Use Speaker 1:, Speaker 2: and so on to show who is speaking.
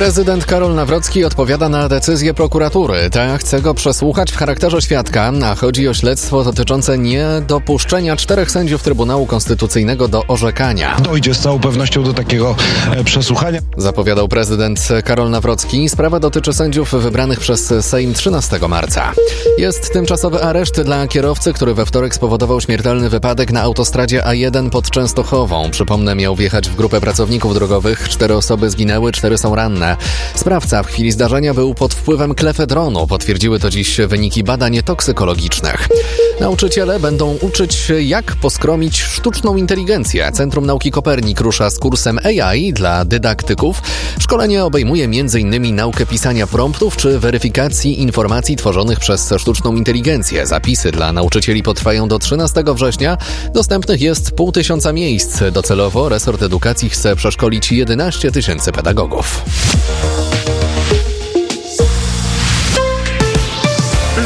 Speaker 1: Prezydent Karol Nawrocki odpowiada na decyzję prokuratury. Ta chce go przesłuchać w charakterze świadka, a chodzi o śledztwo dotyczące niedopuszczenia 4 sędziów Trybunału Konstytucyjnego do orzekania.
Speaker 2: Dojdzie z całą pewnością do takiego przesłuchania.
Speaker 1: Zapowiadał prezydent Karol Nawrocki. Sprawa dotyczy sędziów wybranych przez Sejm 13 marca. Jest tymczasowy areszt dla kierowcy, który we wtorek spowodował śmiertelny wypadek na autostradzie A1 pod Częstochową. Przypomnę, miał wjechać w grupę pracowników drogowych. 4 osoby zginęły, 4 są ranne. Sprawca w chwili zdarzenia był pod wpływem klefedronu. Potwierdziły to dziś wyniki badań toksykologicznych. Nauczyciele będą uczyć, jak poskromić sztuczną inteligencję. Centrum Nauki Kopernik rusza z kursem AI dla dydaktyków. Szkolenie obejmuje m.in. naukę pisania promptów czy weryfikacji informacji tworzonych przez sztuczną inteligencję. Zapisy dla nauczycieli potrwają do 13 września. Dostępnych jest 500 miejsc. Docelowo resort edukacji chce przeszkolić 11 000 pedagogów.